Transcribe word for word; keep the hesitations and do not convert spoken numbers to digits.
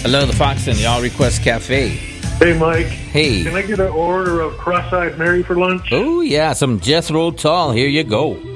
Hello, the Fox and the All Request Cafe. Hey, Mike. Hey. Can I get an order of cross-eyed Mary for lunch? Oh, yeah, some Jethro Tull. Here you go.